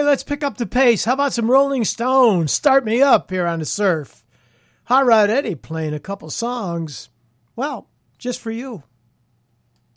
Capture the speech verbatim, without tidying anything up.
let's pick up the pace. How about some Rolling Stones? Start me up here on the surf. Hot Rod Eddie playing a couple songs. Well, just for you.